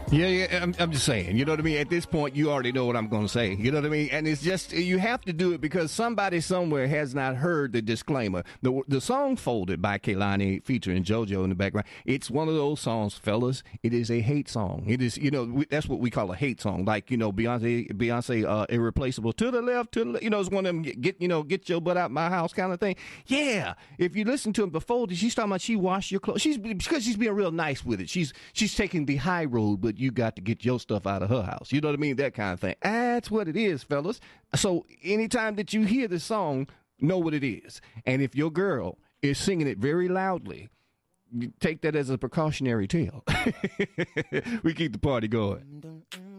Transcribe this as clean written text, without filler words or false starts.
Yeah, I'm just saying, you know what I mean? At this point, you already know what I'm going to say. You know what I mean? And it's just, you have to do it because somebody somewhere has not heard the disclaimer. The song Folded by Kehlani featuring JoJo in the background, it's one of those songs, fellas. It is a hate song. It is, that's what we call a hate song. Like, Beyonce, Irreplaceable, to the left, it's one of them, get your butt out my house kind of thing. Yeah. If you listen to him before, she's talking about she washed your clothes. Because she's being real nice with it. She's taking the high road, but you got to get your stuff out of her house. You know what I mean? That kind of thing. That's what it is, fellas. So anytime that you hear the song, know what it is. And if your girl is singing it very loudly, you take that as a precautionary tale. We keep the party going.